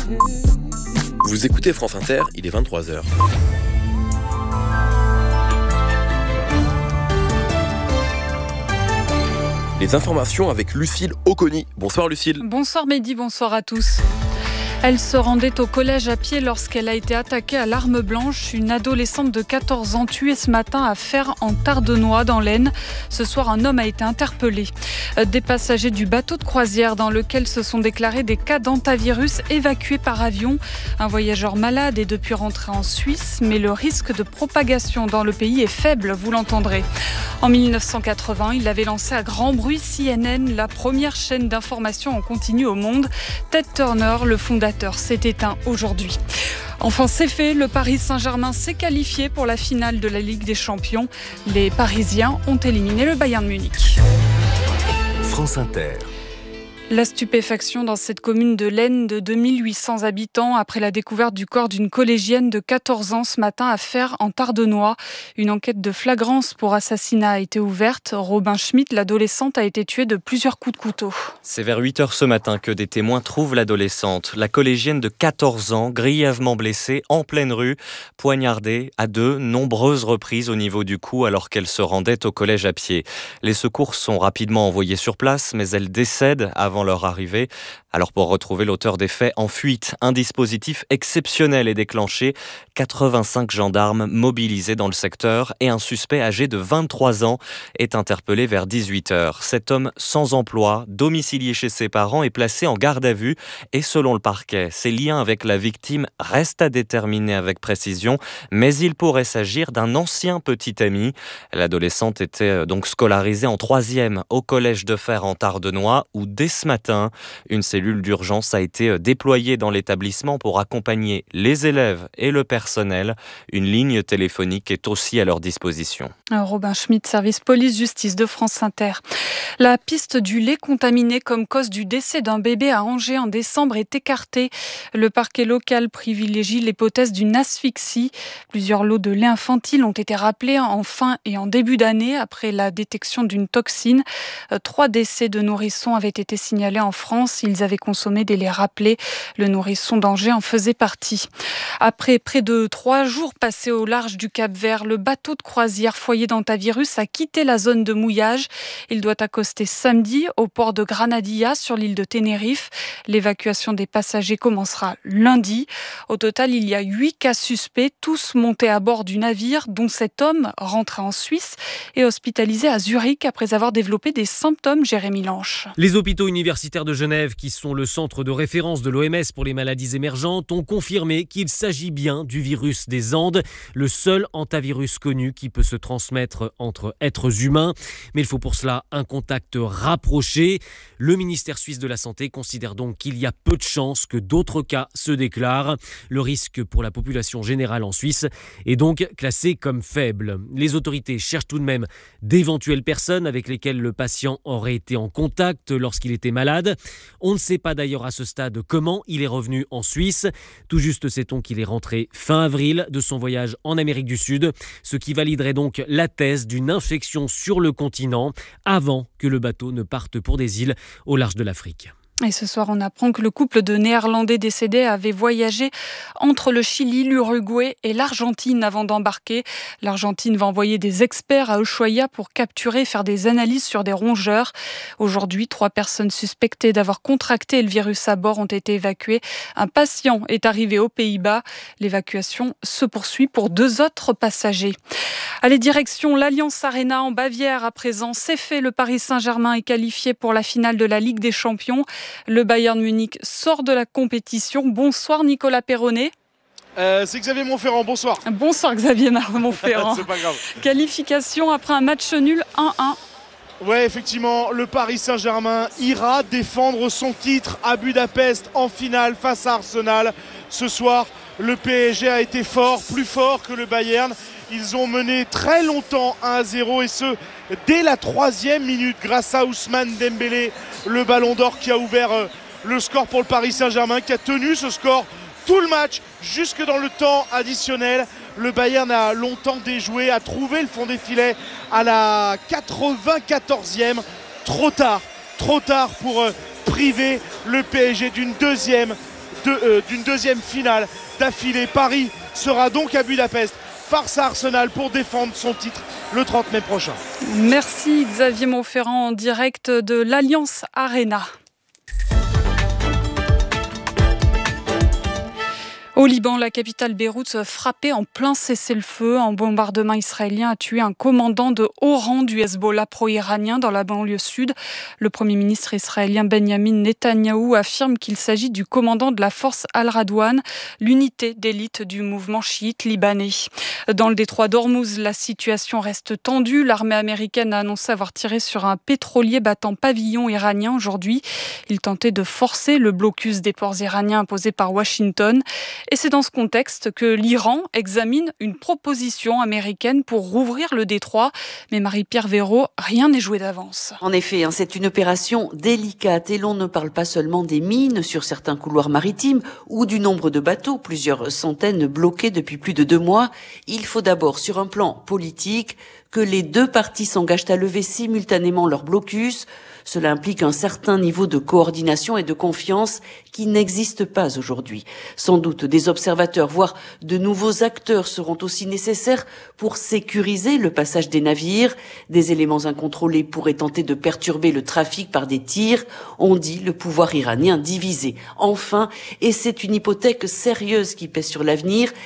Vous écoutez France Inter, il est 23h. Les informations avec Lucille Oconi. Bonsoir Lucille. Bonsoir Mehdi, bonsoir à tous. Elle se rendait au collège à pied lorsqu'elle a été attaquée à l'arme blanche. Une adolescente de 14 ans tuée ce matin à Fères en Tardenois dans l'Aisne. Ce soir, un homme a été interpellé. Des passagers du bateau de croisière dans lequel se sont déclarés des cas d'hantavirus évacués par avion. Un voyageur malade est depuis rentré en Suisse, mais le risque de propagation dans le pays est faible, vous l'entendrez. En 1980, il avait lancé à grand bruit CNN, la première chaîne d'information en continu au monde. Ted Turner, le fondateur, s'est éteint aujourd'hui. Enfin, c'est fait, le Paris Saint-Germain s'est qualifié pour la finale de la Ligue des Champions. Les Parisiens ont éliminé le Bayern Munich. France Inter. La stupéfaction dans cette commune de l'Aisne de 2800 habitants après la découverte du corps d'une collégienne de 14 ans ce matin à Fères en Tardenois. Une enquête de flagrance pour assassinat a été ouverte. Robin Schmitt, l'adolescente, a été tuée de plusieurs coups de couteau. C'est vers 8h ce matin que des témoins trouvent l'adolescente. La collégienne de 14 ans, grièvement blessée, en pleine rue, poignardée à de nombreuses reprises au niveau du cou alors qu'elle se rendait au collège à pied. Les secours sont rapidement envoyés sur place, mais elle décède avant leur arrivée. Alors pour retrouver l'auteur des faits en fuite, un dispositif exceptionnel est déclenché. 85 gendarmes mobilisés dans le secteur et un suspect âgé de 23 ans est interpellé vers 18h. Cet homme sans emploi, domicilié chez ses parents, est placé en garde à vue et selon le parquet, ses liens avec la victime restent à déterminer avec précision, mais il pourrait s'agir d'un ancien petit ami. L'adolescente était donc scolarisée en 3e au collège de Fères en Tardenois où dès ce matin, une cellule d'urgence a été déployée dans l'établissement pour accompagner les élèves et le personnel. Une ligne téléphonique est aussi à leur disposition. Robin Schmitt, service police-justice de France Inter. La piste du lait contaminé comme cause du décès d'un bébé à Angers en décembre est écartée. Le parquet local privilégie l'hypothèse d'une asphyxie. Plusieurs lots de lait infantile ont été rappelés en fin et en début d'année après la détection d'une toxine. 3 décès de nourrissons avaient été signalés en France. Ils avaient consommé des laits rappelés. Le nourrisson d'Angers en faisait partie. Après près de 3 jours passés au large du Cap-Vert, le bateau de croisière foyer d'hantavirus a quitté la zone de mouillage. Il doit accoster samedi au port de Granadilla sur l'île de Tenerife. L'évacuation des passagers commencera lundi. Au total, il y a 8 cas suspects, tous montés à bord du navire, dont cet homme rentré en Suisse et hospitalisé à Zurich après avoir développé des symptômes. Jérémy Lanche. Les hôpitaux universitaires de Genève, qui sont le centre de référence de l'OMS pour les maladies émergentes, ont confirmé qu'il s'agit bien du virus des Andes, le seul hantavirus connu qui peut se transmettre entre êtres humains. Mais il faut pour cela un contact rapproché. Le ministère suisse de la Santé considère donc qu'il y a peu de chances que d'autres cas se déclarent. Le risque pour la population générale en Suisse est donc classé comme faible. Les autorités cherchent tout de même d'éventuelles personnes avec lesquelles le patient aurait été en contact lorsqu'il était malade. On ne sait pas d'ailleurs à ce stade comment il est revenu en Suisse. Tout juste sait-on qu'il est rentré fin avril de son voyage en Amérique du Sud, ce qui validerait donc la thèse d'une infection sur le continent avant que le bateau ne parte pour des îles au large de l'Afrique. Et ce soir, on apprend que le couple de Néerlandais décédés avait voyagé entre le Chili, l'Uruguay et l'Argentine avant d'embarquer. L'Argentine va envoyer des experts à Ushuaia pour capturer et faire des analyses sur des rongeurs. Aujourd'hui, 3 personnes suspectées d'avoir contracté le virus à bord ont été évacuées. Un patient est arrivé aux Pays-Bas. L'évacuation se poursuit pour 2 autres passagers. Allez, direction l'Allianz Arena en Bavière à présent. C'est fait, le Paris Saint-Germain est qualifié pour la finale de la Ligue des Champions. Le Bayern Munich sort de la compétition. Bonsoir Nicolas Perronnet. C'est Xavier Monferrand, bonsoir. Bonsoir Xavier Monferrand. C'est pas grave. Qualification après un match nul 1-1. Ouais, effectivement, le Paris Saint-Germain ira défendre son titre à Budapest en finale face à Arsenal. Ce soir, le PSG a été fort, plus fort que le Bayern. Ils ont mené très longtemps 1-0 et ce, dès la 3e minute grâce à Ousmane Dembélé, le ballon d'or qui a ouvert le score pour le Paris Saint-Germain, qui a tenu ce score tout le match jusque dans le temps additionnel. Le Bayern a longtemps déjoué, a trouvé le fond des filets à la 94e. Trop tard pour priver le PSG d'une deuxième d'une deuxième finale d'affilée. Paris sera donc à Budapest face à Arsenal pour défendre son titre le 30 mai prochain. Merci Xavier Monferrand en direct de l'Alliance Arena. Au Liban, la capitale Beyrouth frappée en plein cessez-le-feu. Un bombardement israélien a tué un commandant de haut rang du Hezbollah pro-iranien dans la banlieue sud. Le Premier ministre israélien Benjamin Netanyahou affirme qu'il s'agit du commandant de la force Al-Radwan, l'unité d'élite du mouvement chiite libanais. Dans le détroit d'Ormuz, la situation reste tendue. L'armée américaine a annoncé avoir tiré sur un pétrolier battant pavillon iranien aujourd'hui. Il tentait de forcer le blocus des ports iraniens imposé par Washington. Et c'est dans ce contexte que l'Iran examine une proposition américaine pour rouvrir le détroit. Mais Marie-Pierre Véraud, rien n'est joué d'avance. En effet, c'est une opération délicate et l'on ne parle pas seulement des mines sur certains couloirs maritimes ou du nombre de bateaux, plusieurs centaines bloqués depuis plus de 2 mois. Il faut d'abord, sur un plan politique, que les 2 parties s'engagent à lever simultanément leur blocus. Cela implique un certain niveau de coordination et de confiance qui n'existe pas aujourd'hui. Sans doute des observateurs, voire de nouveaux acteurs seront aussi nécessaires pour sécuriser le passage des navires. Des éléments incontrôlés pourraient tenter de perturber le trafic par des tirs. On dit le pouvoir iranien divisé. Enfin, et c'est une hypothèque sérieuse qui pèse sur l'avenir,